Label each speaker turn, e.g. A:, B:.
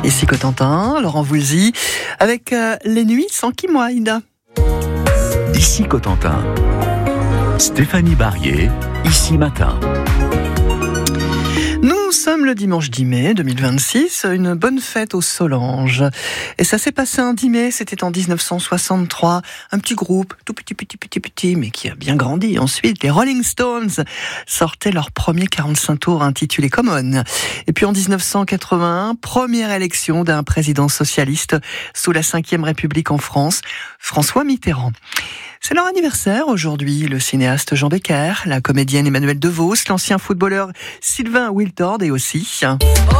A: Ici Cotentin, Laurent Voulzy, avec Les Nuits sans Kimoïda.
B: Ici Cotentin, Stéphanie Barrier, Ici Matin.
A: Nous sommes le dimanche 10 mai 2026, une bonne fête aux Solanges. Et ça s'est passé un 10 mai, c'était en 1963. Un petit groupe, tout petit, mais qui a bien grandi. Ensuite, les Rolling Stones sortaient leur premier 45 tours intitulé Common. Et puis en 1981, première élection d'un président socialiste sous la 5e République en France, François Mitterrand. C'est leur anniversaire aujourd'hui, le cinéaste Jean Becker, la comédienne Emmanuelle DeVos, l'ancien footballeur Sylvain Wiltord et aussi...